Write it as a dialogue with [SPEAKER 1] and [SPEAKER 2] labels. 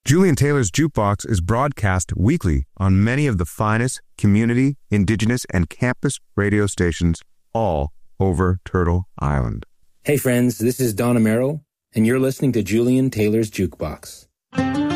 [SPEAKER 1] Julian Taylor's Jukebox is broadcast weekly on many of the finest community, indigenous, and campus radio stations all over Turtle Island.
[SPEAKER 2] Hey friends, this is Don Amero, and you're listening to Julian Taylor's Jukebox.